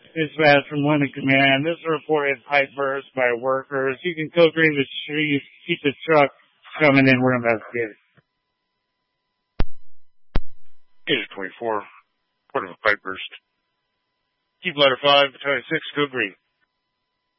Dispatch from Wyndham Command. This is a reported pipe burst by workers. You can code green the trees, keep the truck coming in. We're investigating. Agent 24, report of a pipe burst. Keep ladder 5, battalion 6, code green.